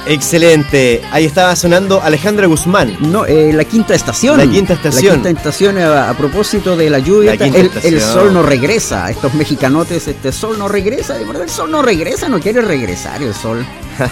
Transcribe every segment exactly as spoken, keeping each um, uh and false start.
Excelente. Ahí estaba sonando Alejandra Guzmán. No, eh, la quinta estación. La quinta estación. La quinta estación a, a propósito de la lluvia. La el, el sol no regresa. Estos mexicanotes, este sol no regresa. De verdad, el sol no regresa, no quiere regresar el sol.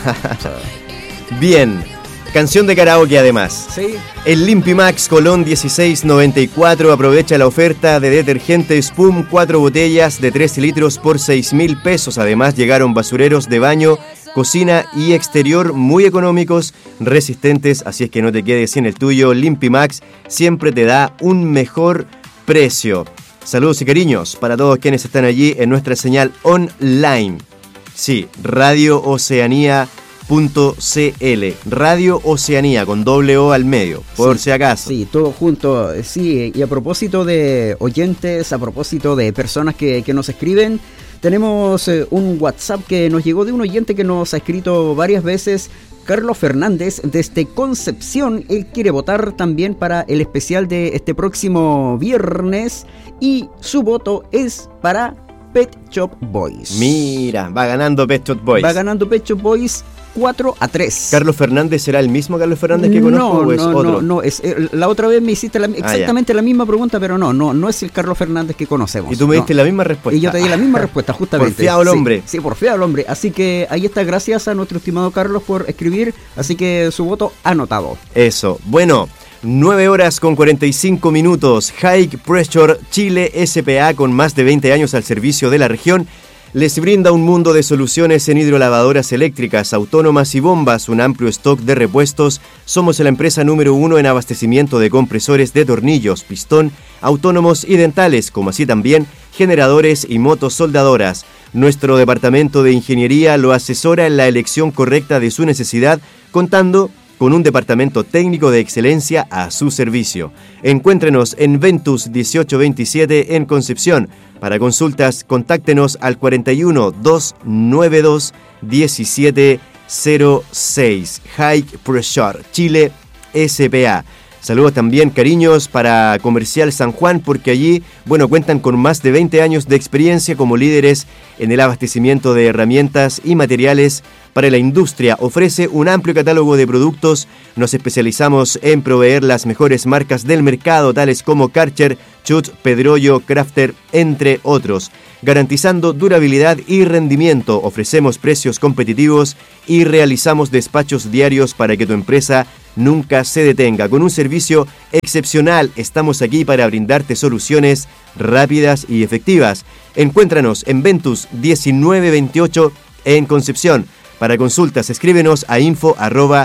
Bien. Canción de karaoke además. Sí. El Limpimax Colón dieciséis noventa y cuatro aprovecha la oferta de detergente Spum, cuatro botellas de tres litros por seis mil pesos. Además llegaron basureros de baño, cocina y exterior muy económicos, resistentes, así es que no te quedes sin el tuyo. Limpimax siempre te da un mejor precio. Saludos y cariños para todos quienes están allí en nuestra señal online. Sí, Radio Oceanía punto c l, Radio Oceanía con doble O al medio, por sí, si acaso. Sí, todo junto, sí, y a propósito de oyentes, a propósito de personas que, que nos escriben, tenemos eh, un WhatsApp que nos llegó de un oyente que nos ha escrito varias veces, Carlos Fernández, desde Concepción. Él quiere votar también para el especial de este próximo viernes y su voto es para Pet Shop Boys. Mira, va ganando Pet Shop Boys. Va ganando Pet Shop Boys cuatro a tres. ¿Carlos Fernández será el mismo Carlos Fernández que conozco no, o es no, otro? No, no, es, eh, la otra vez me hiciste la, exactamente ah, la misma pregunta, pero no, no, no es el Carlos Fernández que conocemos. Y tú me no. diste la misma respuesta. Y yo te di la misma respuesta, justamente. Porfiado el hombre. Sí, sí, porfiado el hombre. Así que ahí está, gracias a nuestro estimado Carlos por escribir, así que su voto anotado. Eso, bueno, nueve horas con cuarenta y cinco minutos. High Pressure Chile S P A, con más de veinte años al servicio de la región, les brinda un mundo de soluciones en hidrolavadoras eléctricas, autónomas y bombas, un amplio stock de repuestos. Somos la empresa número uno en abastecimiento de compresores de tornillos, pistón, autónomos y dentales, como así también generadores y motos soldadoras. Nuestro departamento de ingeniería lo asesora en la elección correcta de su necesidad, contando con un departamento técnico de excelencia a su servicio. Encuéntrenos en Ventus dieciocho veintisiete en Concepción. Para consultas, contáctenos al cuarenta y uno, doscientos noventa y dos, diecisiete cero seis. High Pressure Chile S P A. Saludos también, cariños, para Comercial San Juan, porque allí, bueno, cuentan con más de veinte años de experiencia como líderes en el abastecimiento de herramientas y materiales para la industria. Ofrece un amplio catálogo de productos. Nos especializamos en proveer las mejores marcas del mercado, tales como Karcher, Chut, Pedrollo, Crafter, entre otros. Garantizando durabilidad y rendimiento, ofrecemos precios competitivos y realizamos despachos diarios para que tu empresa nunca se detenga. Con un servicio excepcional, estamos aquí para brindarte soluciones rápidas y efectivas. Encuéntranos en Ventus diecinueve veintiocho en Concepción. Para consultas, escríbenos a info arroba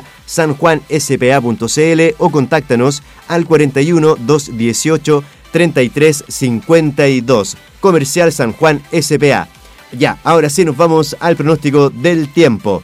sanjuanspa.cl o contáctanos al cuarenta y uno, doscientos dieciocho, treinta y tres cincuenta y dos. Comercial San Juan S P A. Ya, ahora sí nos vamos al pronóstico del tiempo.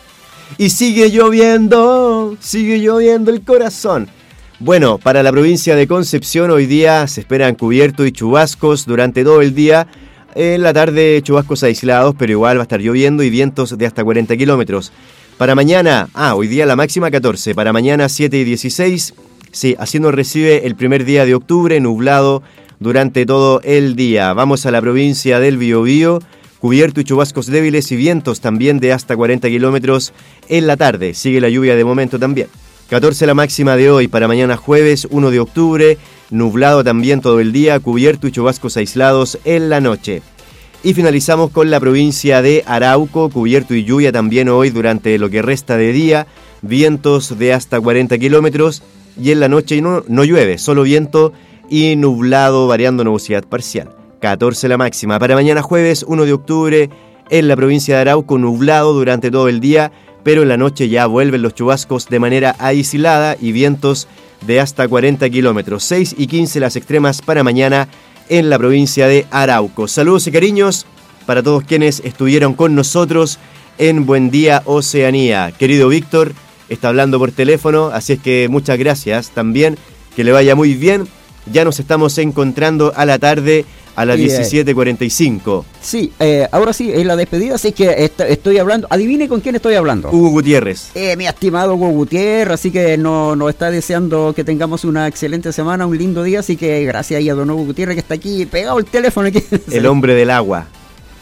Y sigue lloviendo, sigue lloviendo el corazón. Bueno, para la provincia de Concepción hoy día se esperan cubiertos y chubascos durante todo el día. En la tarde chubascos aislados, pero igual va a estar lloviendo y vientos de hasta cuarenta kilómetros. Para mañana, ah, hoy día la máxima catorce, para mañana siete y dieciséis. Sí, así nos recibe el primer día de octubre, nublado durante todo el día. Vamos a la provincia del Biobío, cubierto y chubascos débiles y vientos también de hasta cuarenta kilómetros en la tarde. Sigue la lluvia de momento también. catorce la máxima de hoy, para mañana jueves uno de octubre, nublado también todo el día, cubierto y chubascos aislados en la noche. Y finalizamos con la provincia de Arauco, cubierto y lluvia también hoy durante lo que resta de día, vientos de hasta cuarenta kilómetros y en la noche no, no llueve, solo viento y nublado variando nubosidad parcial. catorce la máxima. Para mañana jueves uno de octubre en la provincia de Arauco, nublado durante todo el día, pero en la noche ya vuelven los chubascos de manera aislada y vientos de hasta cuarenta kilómetros. seis y quince las extremas para mañana en la provincia de Arauco. Saludos y cariños para todos quienes estuvieron con nosotros en Buen Día Oceanía. Querido Víctor, está hablando por teléfono, así es que muchas gracias también, que le vaya muy bien. Ya nos estamos encontrando a la tarde a las diecisiete cuarenta y cinco. Sí, eh, ahora sí, es la despedida, así que est- estoy hablando. Adivine con quién estoy hablando. Hugo Gutiérrez. Eh, mi estimado Hugo Gutiérrez, así que nos no está deseando que tengamos una excelente semana, un lindo día, así que gracias ahí a don Hugo Gutiérrez que está aquí pegado al teléfono. Aquí. El hombre del agua.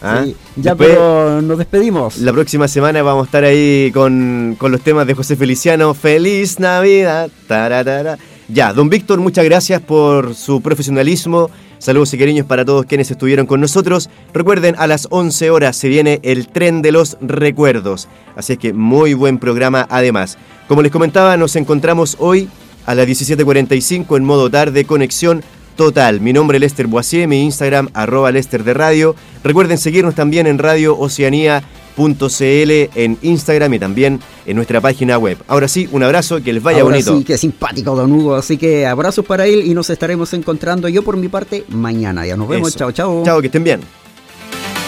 ¿Ah? Sí, ya, Después, pero nos despedimos. La próxima semana vamos a estar ahí con, con los temas de José Feliciano. ¡Feliz Navidad! Taratara. Ya, don Víctor, muchas gracias por su profesionalismo. Saludos y cariños para todos quienes estuvieron con nosotros. Recuerden, a las once horas se viene el tren de los recuerdos. Así es que muy buen programa además. Como les comentaba, nos encontramos hoy a las diecisiete cuarenta y cinco en modo tarde, conexión total. Mi nombre es Lester Boisier, mi Instagram, arroba Lester de Radio. Recuerden seguirnos también en radio oceanía punto c l en Instagram y también en nuestra página web. Ahora sí, un abrazo, que les vaya Ahora bonito. Sí, qué simpático don Hugo, así que abrazos para él y nos estaremos encontrando yo por mi parte mañana. Ya nos vemos, Eso. chao, chao. Chao, que estén bien.